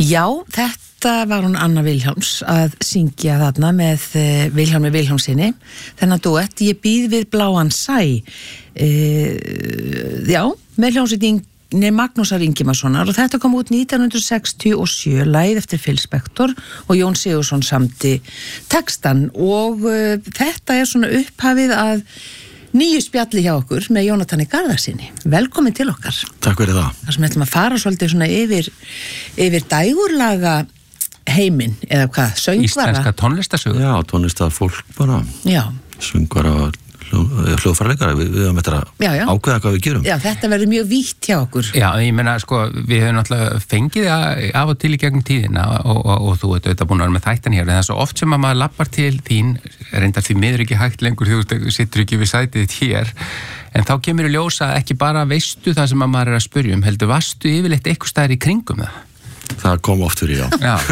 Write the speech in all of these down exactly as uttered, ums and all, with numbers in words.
Já, þetta var hún Anna Vilhjálms að syngja þarna með uh, Vilhjálmi Vilhjálmssyni. Þennan duett, Ég býð við bláan sæ. Uh, já, með hljómsveitinni Magnúsar Ingimarssonar og þetta kom út nítján hundruð sextíu og sjö, lagið eftir Phil Spector og Jón Sigurðsson samdi textan og uh, þetta er svona upphafið að nýju spjalli hjá okkur með Jónatani Garðarsinni. Velkomin til okkar. Takk fyrir það. Það sem ætlum að fara svolítið svona yfir, yfir dægurlaga heiminn, eða hvað, söngvara? Íslenska tónlistasögur. Já, tónlistafólk bara. Já. Söngvara, hljóðfærleikara, við, við höfum eftir að já, já. ákveða hvað við gerum. Já, þetta verður mjög vítt hjá okkur. Já, ég meina, sko, við höfum náttúrulega fengið það af og til í gegnum tíðina og, og, og þú ert auðvitað búin að vera með þættan hér, en það er svo oft sem að maður lappar til þín, reyndar því miður ekki hægt lengur, þú sittur ekki við sætið hér, en þá kemur í ljósa ekki bara veistu það sem að maður er að spyrja um, heldur vastu yfirleitt eitthvað staðar í kringum það? Það kom oft fyrir, já. Já.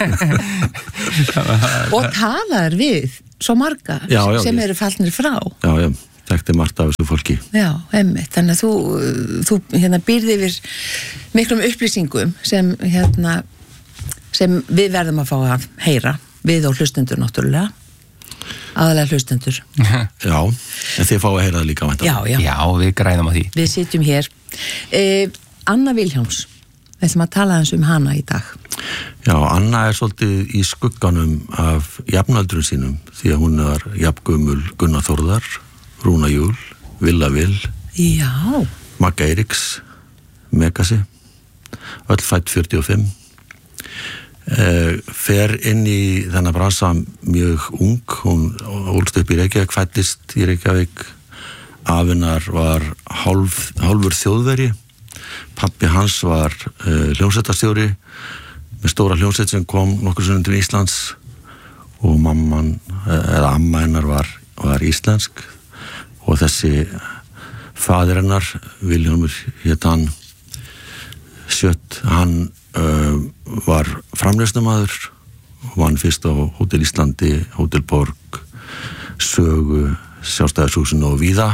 Og talaður við svo marga já, já, sem ég. eru fallnir frá. Já, já, þekkti margt af þessu fólki. Já, einmitt. Þannig að þú, þú hérna, býrði yfir miklum upplýsingum sem, hérna, sem við verðum að fá að heyra, við og hlustendur náttúrulega, aðalega hlustendur. Já, en þið fá að heyra það líka. Já, já. Já, við græðum á því. Við sitjum hér. Eh, Anna Vilhjálms, við ætlum að tala eins um hana í dag. Já, Anna er svolítið í skugganum af jafnöldrum sínum því að hún er jafngömul Gunnar Þórðar, Rúna Júl, Villa Vil, Já. Magga Eiríks, Megasi, öll fædd fjörutíu og fimm. Eh, fer inn í þennan bransa mjög ung, hún ólst upp í Reykjavík, fæddist í Reykjavík, afinnar var hálf, hálfur þjóðveri. Pappi hans var uh, hljómsveitarstjóri með stóra hljómsveit sem kom nokkur sinnum til Íslands og mamman, eða amma hennar var, var íslensk og þessi faðir hennar, Vilhjálmur hét hann Sjött, hann uh, var framleiðslumaður og vann fyrst á Hótel Íslandi, Hótel Borg, Sögu, Sjálfstæðishúsinu og víða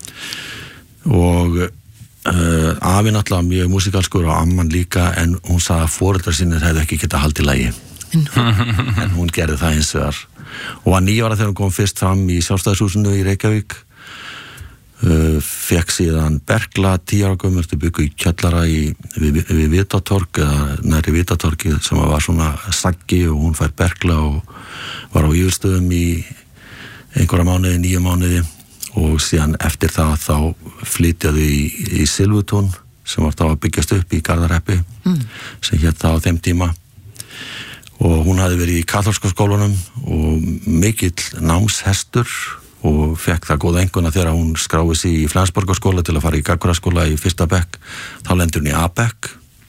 og Uh, afi náttúrulega mjög músikalskur og amman líka en hún sagði að foreldrar sinni hefði ekki getað haldið lagi en hún gerði það eins vegar og var nýja ára þegar hún kom fyrst fram í Sjálfstæðishúsinu í Reykjavík uh, fekk síðan berkla tíu ára gömul til byggu í kjallara í, við, við Vitatorg eða næri Vitatorgi sem var svona saggi og hún fær berkla og var á yfirstöðum í einhverja mánuði, nýju mánuði og síðan eftir það þá flytjaði í, í Silvutún sem var þá að byggjast upp í Garðarhreppi mm. sem hét það á þeim tíma og hún hafði verið í kaþólska skólanum og mikill námshestur og fekk það góða einkunna þegar hún skráði sig í Flensborgarskóla til að fara í Gagnfræðaskóla í fyrsta bekk, þá lendur hún í A-bekk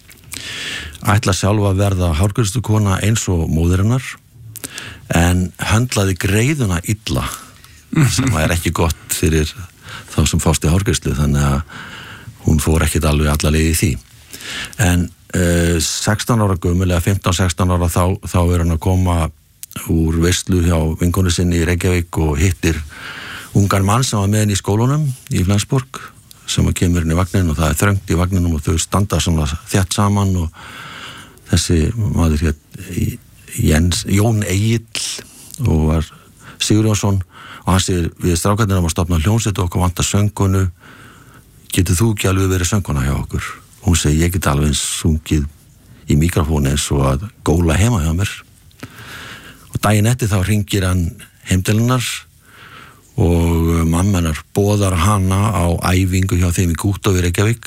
ætla sjálf að verða hárgreiðslukona eins og móðurinnar en höndlaði greiðuna illa sem er ekki gott fyrir þá sem fást í hárgreiðslu þannig að hún fór ekkit alveg alla leið í því en uh, sextán ára gömul eða fimmtán sextán ára þá, þá er hann að koma úr veislu hjá vinkonu sinni í Reykjavík og hittir ungan mann sem var með henni í skólanum í Flensborg sem kemur inn í vagnin og það er þröngt í vagninum og þau standa svona þétt saman og þessi maður hér Jens, Jón Egill og var Sigurjónsson og hann segir við strákarnir að stofna hljómsveit og okkur vantar söngkonu getur þú ekki alveg verið söngkona hjá okkur hún segir ég get alveg eins sungið í mikrofónu eins og að góla heima hjá mér og daginn eftir þá hringir hann heim til hennar og mamma hennar boðar hana á æfingu hjá þeim í Gúttófi Reykjavík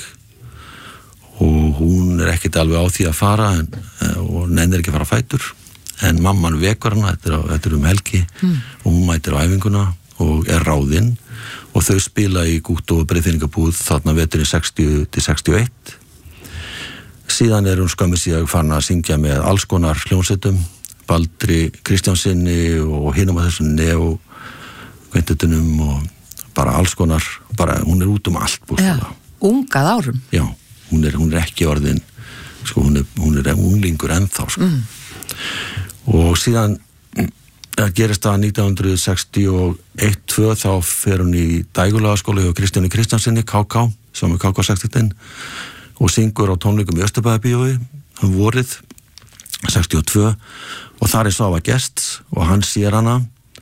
og hún er ekkert alveg á því að fara en, og nennir ekki að fara á fætur en mamman vekur hana, þetta er, þetta er um helgi mm. og hún mætir á æfinguna og er ráðinn og þau spila í Gúttófi breiðþýðingabúð þarna veturinn sextíu til sextíu og eitt síðan er hún skömmu síðan farin að syngja með alls konar hljómsveitum Baldri Kristjánsinni og hinum að þessum neo kvintetunum og bara alls konar bara hún er út um allt bústala. Ungað árum já, hún er, hún er ekki orðin sko, hún er, hún er unglingur ennþá sko. mm. og síðan gerist það nítján hundruð sextíu og eitt tvö þá fer hún í dægurlagaskóla hjá Kristjáni Kristjánsinni, K K sem er K K sextíu og syngur á tónleikum í Östurbæðarbíói um vorið sextíu og tvö og þar er Svava gest og hann sér hana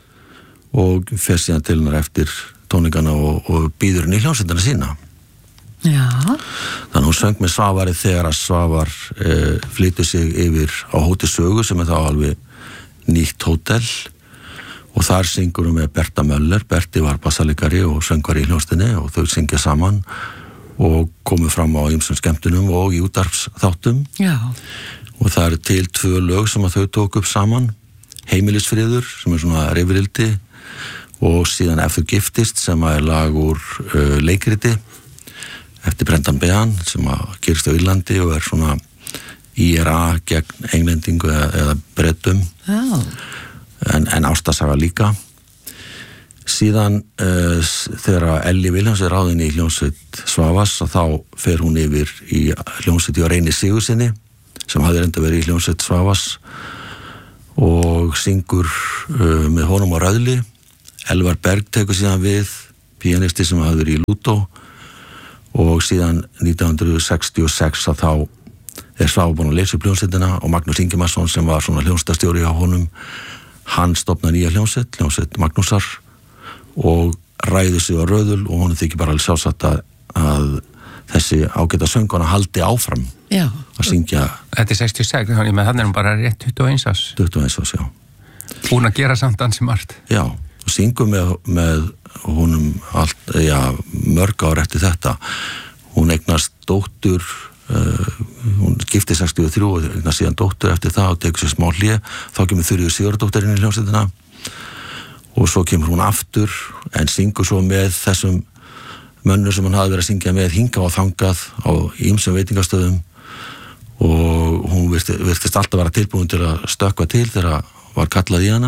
og fer síðan til hennar eftir tónleikana og, og býður henni í hljómsveitina sína. Já. Þannig að hún söng með Svavari þegar að Svavar eh, flytur sig yfir á Hótel Sögu sem er þá alveg nýtt hótel og þar syngur hún með Berta Möller. Berti var bassalegari og söngvar í hljómsveitinni og þau syngja saman og komu fram á ýmsum skemmtunum og í útvarpsþáttum. Já. Og það eru til tvö lög sem að þau tók upp saman. Heimilisfriður sem er svona reyfrildi og síðan Ef þú giftist sem er lag úr uh, leikriti eftir Brendan Behan sem að gerist á Írlandi og er svona I R A gegn englendingu eða, eða Bretum oh. en, en ástarsaga líka. Síðan uh, þegar Elli Viljáns er ráðin í hljómsveit Svavas og þá fer hún yfir í hljómsveit í Reyni Sigurðssyni sem hafði reynda verið í hljómsveit Svavas og syngur uh, með honum á röðli. Elvar Berg tekur síðan við, píanisti sem hafði verið í Lútó og síðan nítján hundruð sextíu og sex að þá er Svava búin að leysa upp hljómsveitina og Magnús Ingimarsson sem var svona hljómsveitastjóri á honum, hann stofnaði nýja hljómsveit, hljómsveit Magnúsar og ræði sig á röðul og honum þykir bara alveg sjálfsagt að, að þessi ágæta sönguna haldi áfram já. Að syngja. Þetta er sextíu og sex, þannig að hann er bara rétt tuttugu og eins árs. tuttugu og eins árs, já. Búin að gera samt ansi margt. Já, og syngur með, með honum allt, já, mörg ár eftir þetta. Hún eignast dóttur, uh, hún gifti sextíu og þrjú og eignast síðan dóttur eftir það og tekur sér smá hlé. Þá kemur Þuríður Sigurðardóttir inn í hljómsveitina og svo kemur hún aftur en syngur svo með þessum mönnur sem hann hafði verið að syngja með hingað og þangað á ýmsum veitingastöðum og hún virtist, virtist alltaf vera tilbúin til að stökkva til þegar var kallað í hana.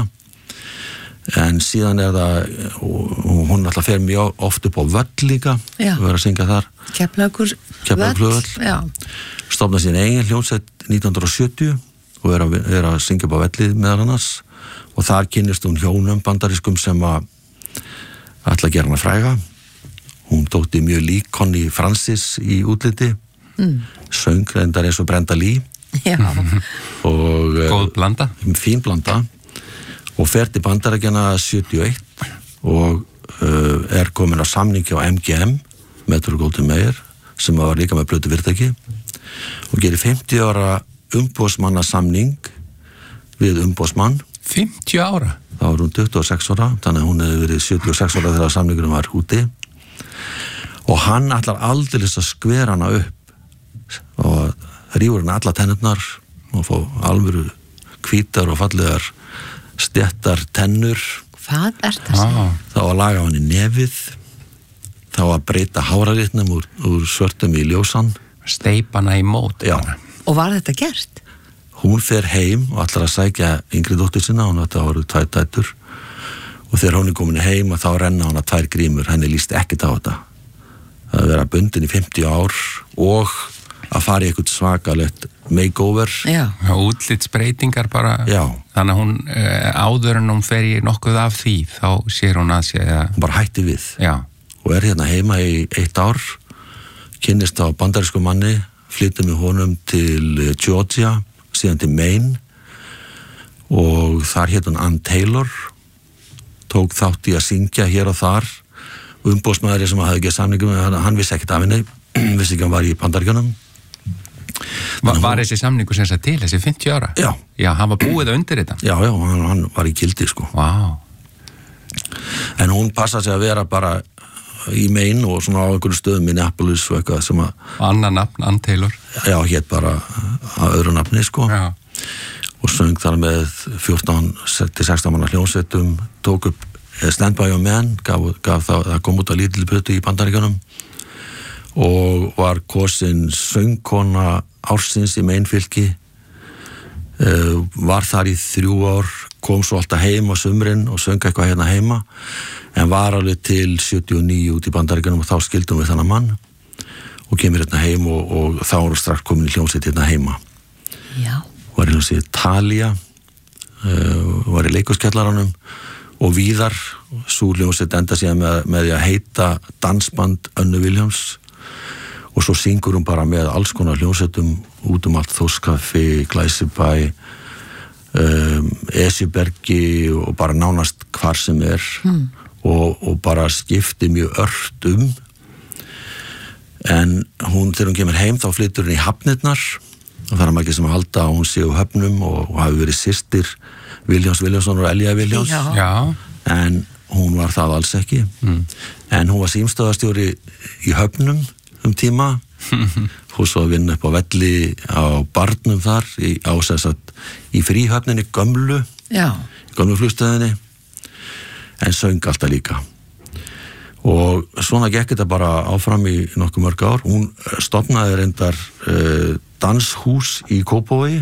En síðan er það, hún alltaf fer mjög oft upp á völl líka, já. Verið að syngja þar. Keflavíkur Keflavíkur já. Stofna sín eigin hljómsveit nítján hundruð og sjötíu og er að, er að syngja upp á vellið meðal annars og þar kynnist hún hjónum bandarískum sem að ætla að gera hana fræga. Hún tótti mjög lík Conny Francis í útliti, mm. söng reyndar eins og Brenda Lee já. og góð blanda. Fín blanda. Og fer til Bandaríkjanna sjötíu og eitt og uh, er komin á samningi á M G M, Metro-Goldwyn-Mayer, sem var líka með plötu fyrirtæki og gerir fimmtíu ára umboðsmanna samning við umboðsmann. fimmtíu ára? Þá er hún tuttugu og sex ára, þannig að hún hefði verið sjötíu og sex ára þegar samningurum var úti og hann ætlar aldrei að skvera hana upp og rífur hana alla tennurnar og fá alvöru hvítar og fallegar stettar tennur. Hvað er það sem? Ah. Þá að laga hann í nefið, þá að breyta háraritnum úr, úr svörtum í ljósan. Steipana í mót. Já. Og var þetta gert? Hún fer heim og ætlar að sækja yngri dóttur sinna, hún þetta voru tvær dætur og þegar hún er komin heim og þá renna hann að tvær grímur, henni líst ekkert á þetta. Að vera bundin í fimmtíu ár og að fara í eitthvað svakalegt makeover. Já. Útlitsbreytingar bara. Já. Þannig að hún áður en hún fer í nokkuð af því, þá sér hún að sé að... Hún bara hætti við. Já. Og er hérna heima í eitt ár, kynnist á bandarísku manni, flyttum með honum til Georgia, síðan til Maine og þar hétt hún Ann Taylor, tók þátt í að syngja hér og þar, umboðsmaður sem hafði ekki samningum, hann vissi ekkert af henni, vissi ekki hann var í Bandaríkjunum. Var, var þessi samningu sem þess að til, þessi fimmtíu ára? Já. Já, hann var búið að undir þetta? Já, já, hann, hann var í gildi, sko. Vá. Wow. En hún passaði sig að vera bara í Maine og svona á einhverju stöðum Minneapolis og eitthvað sem að... Anna nafn, Ann Taylor? Já, hétt bara að öðru nafni, sko. Já. Og söng þar með fjórtán til sextán manna hljómsveitum, tók upp Stand By Your Man, gaf, gaf það, það kom út á lítilli plötu í Bandaríkjunum og var kosin söngkona ársins í Maine-fylki, uh, var þar í þrjú ár, kom svo alltaf heim á sumrin og söng eitthvað hérna heima, en var alveg til sjötíu og níu út í Bandaríkjunum og þá skildum við þennan mann og kemur hérna heim og, og þá var strax komin í hljómsveit hérna heima. Já. Var í hljómsveit Thalia, uh, var í leikuskjallaranum og víðar, svo hljómsveit enda síðan með, með því að heita dansband Önnu Viljáms og svo syngur hún bara með alls konar hljómsveitum út um allt Þórskafi, Glæsibæ um, Esjubergi og bara nánast hvar sem er mm. og, og bara skipti mjög ört um en hún, þegar hún kemur heim þá flytur hún í Hafnirnar og það er margir sem að halda að hún sé á Höfnum og, og hafi verið systir Vilhjálms Vilhjálmssonar og Elja Vilhjálms Já. en hún var það alls ekki mm. en hún var símstöðarstjóri í Höfnum um tíma og svo að vinna upp á velli á barnum þar í, á þess að í fríhöfninni gömlu Já. gömlu flugstöðinni en söng alltaf líka og svona gekk þetta bara áfram í nokkuð mörg ár hún stofnaði reyndar uh, danshús í Kópavogi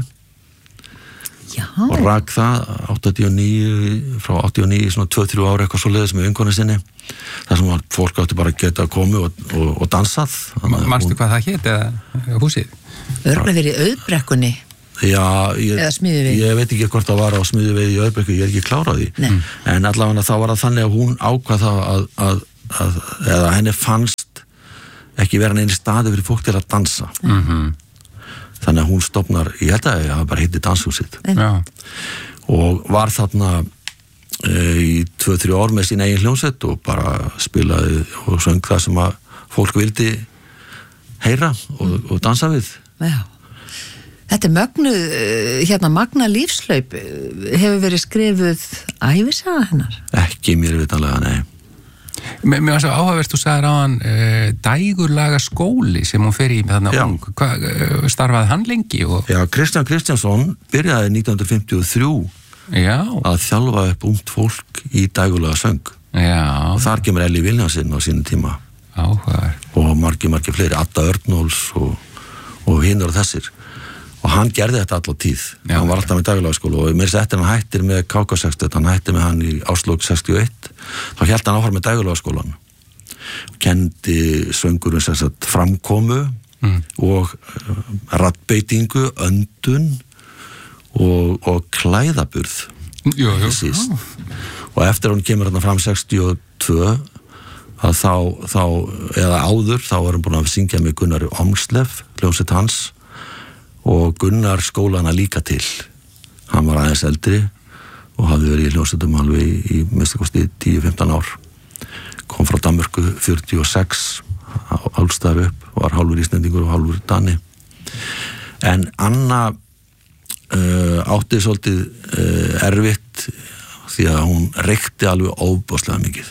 Já. og rak það áttatíu og níu frá áttatíu og níu svona tvö til þrjú ára eitthvað svo leiðis með vinkonu sinni þar sem fólk átti bara að geta komið og, og, og dansað Manstu hún... hvað það hét eða húsið? Örgulega verið í Auðbrekkunni Já, ég, eða Smiðjuvegi ég veit ekki hvort það var á Smiðjuvegi í Auðbrekku, ég er ekki klár á því Nei. en allavega þá var það þannig að hún ákvað það að, að, að eða henni fannst ekki vera neini staði fyrir fólk til að dansa Mhm þannig að hún stofnar, ég held að það bara hitti danshúsið Já. og var þarna e, í tvö til þrjú ár með sín eigin hljómsveit og bara spilaði og söng það sem að fólk vildi heyra og, og dansa við Já. Þetta er mögnu hérna magna lífslaup hefur verið skrifuð ævisaga hennar ekki mér vitanlega, nei Mér var svo áhugavert, þú sagðir á hann uh, dægurlaga skóli sem hún fer í með þarna Já. ung. Hvað uh, starfaði hann lengi? Og... Já, Kristján Kristjánsson byrjaði nítján hundruð fimmtíu og þrjú Já. að þjálfa upp ungt fólk í dægurlaga söng Já. og þar kemur Elli Vilhjálmsson á sínum tíma Áhugavert. og margir, margir fleiri, Adda Örnóls og, og hinnur og þessir og hann gerði þetta allar tíð Já. hann var alltaf með dægurlagaskóla og mér settir hann hættir með K K sextíu hann hættir með hann í áslók sextíu og eitt þá hélt hann áfram með dægurlagaskólan og kendi söngurinn sem sagt framkomu mm. og uh, raddbeitingu, öndun og, og klæðaburð Jú, jú. síst. Og eftir hún kemur hann fram sextíu og tvö að þá, þá eða áður þá var hann búin að syngja með Gunnari Omslef hljómsveit hans og Gunnar skólana líka til hann var aðeins eldri og hafði verið í hljómsveitum alveg í, í minnst kosti tíu til fimmtán ár kom frá Danmörku fjörutíu og sex álstaður upp, var hálfur Íslendingur og hálfur Dani en Anna uh, átti svolítið uh, erfitt því að hún reykti alveg óbáslega mikið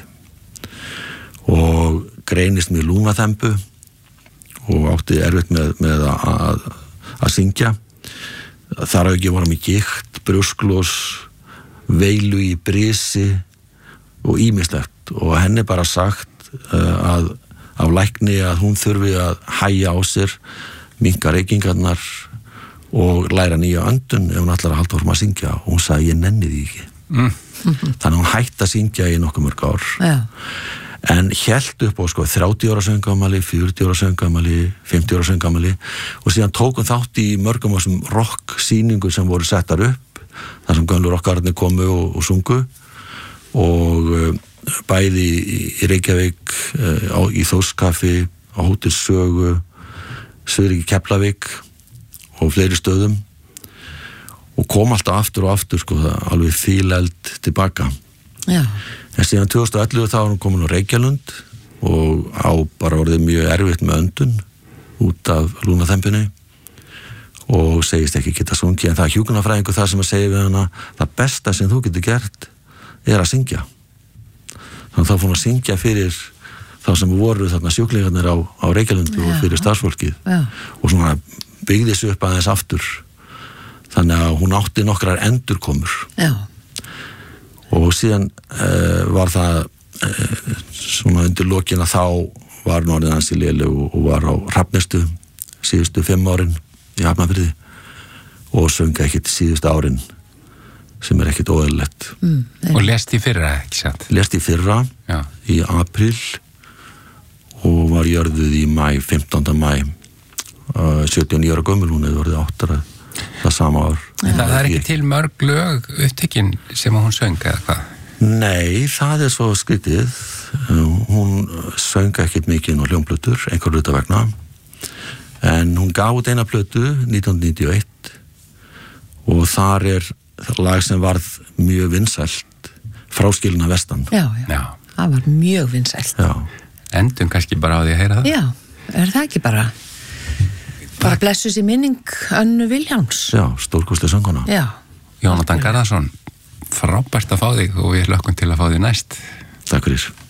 og greinist með lúnaþembu og átti erfitt með, með að að syngja þar að ekki voru með gikt, brjósklós veilu í brisi og ýmislegt og henni bara sagt uh, að af lækni að hún þurfi að hæja á sér minnka reykingarnar og læra nýja öndun ef hún ætlar að halda fórum að syngja og hún sagði ég nenni því ekki mm. þannig að hún hætti að syngja í nokkuð mörg ár Já. en hélt upp á sko þrjátíu ára söngamali, fjörutíu ára söngamali, fimmtíu ára söngamali og síðan tókum þátt í mörgum ásum rock sýningu sem voru settar upp þar sem gömlu rockararnir komu og, og sungu og uh, bæði í, í Reykjavík, uh, á, í Þórskafi, á Hótel Sögu, Suðuríki Keflavík og fleiri stöðum og kom alltaf aftur og aftur sko það alveg fíleld tilbaka. Já. En síðan tvö þúsund og ellefu þá var hún komin á Reykjalund og á bara orðið mjög erfitt með öndun út af lúnaþembunni og segist ekki geta sungið en það er hjúkrunarfræðingur það sem að segja við hana það besta sem þú getur gert er að syngja. Þannig að þá fór hún að syngja fyrir þá sem voru þarna sjúklingarnir á, á Reykjalund og fyrir starfsfólkið Já. og svona byggði sig upp aðeins aftur þannig að hún átti nokkrar endurkomur. Já. Og síðan uh, var það uh, svona undir lokin að þá var hún orðin ansi léleg og, og var á Hrafnistu síðustu fimm árin í Hafnarfirði og söng ekkit síðustu árin sem er ekkit óeðlilegt. Mm, og lest í fyrra, ekki satt? Lest í fyrra Já. í apríl og var jörðuð í mæ, fimmtánda mæ uh, sjötíu og níu ára gömul, hún hefur verið áttara það sama ár. Það, það er ekki til mörg lög upptekinn sem hún söng eða hvað? Nei, það er svo skrítið. Hún söng ekkit mikið á hljómplötur, einhver hluta vegna. en hún gaf út eina plötu nítján hundruð níutíu og eitt og þar er lag sem varð mjög vinsælt, Fráskilin að vestan. Já, já, Já. það var mjög vinsælt. Já. Endum kannski bara á því að heyra það. Já, er það ekki bara bara blessus í minning Önnu Vilhjálms. Já, stórkostleg söngkona. Já. Jónatan Garðarsson, frábært að fá þig og við hlökkum til að fá þig næst. Takk fyrir.